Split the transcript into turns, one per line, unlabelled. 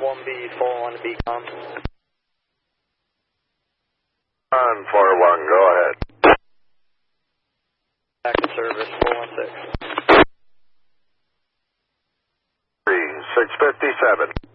1B, 4-1 BCOM.
On 4-1, go ahead.
Back to service, 416.
657.